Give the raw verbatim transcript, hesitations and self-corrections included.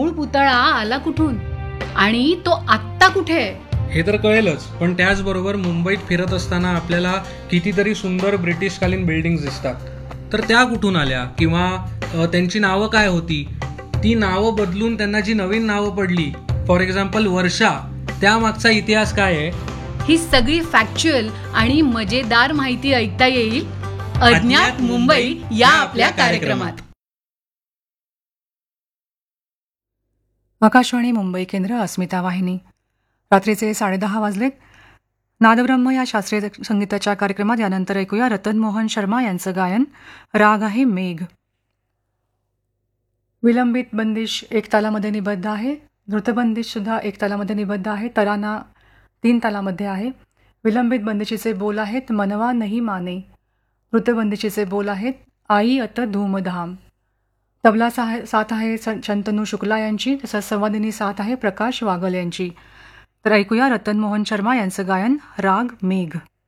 मूळ पुतळा आला कुठून आणि तो आत्ता कुठे आहे हे तर कळेलच, पण त्याचबरोबर मुंबईत फिरत असताना आपल्याला कितीतरी सुंदर ब्रिटिशकालीन बिल्डिंग्स दिसतात. तर त्या कुठून आल्या किंवा अ, त्यांची नावं काय होती, ती नावं बदलून त्यांना जी नवीन नावं पडली, फॉर एक्झाम्पल वर्षा, त्यामागचा इतिहास काय आहे, ही सगळी फॅक्च्युअल आणि मजेदार माहिती ऐकता येईल अज्ञात मुंबई या आपल्या कार्यक्रमात. आकाशवाणी मुंबई केंद्र, अस्मिता वाहिनी. रात्रीचे साडेदहा वाजलेत. नादब्रह्म या शास्त्रीय संगीताच्या कार्यक्रमात यानंतर ऐकूया रतन मोहन शर्मा यांचं गायन. राग आहे मेघ. विलंबित बंदिश एक तालामध्ये निबद्ध आहे. द्रुतबंदिश सुद्धा एक तालामध्ये निबद्ध आहे. तराना तीन तालामध्ये आहे. विलंबित बंदिशीचे बोल आहेत मनवा नहीं माने. द्रुतबंदिशीचे बोल आहेत आई अत धूमधाम. तबला साह साथ आहे शंतनू शुक्ला यांची, तसंच संवादिनी साथ आहे प्रकाश वागल यांची. तर ऐकूया रतन मोहन शर्मा यांचं गायन राग मेघ.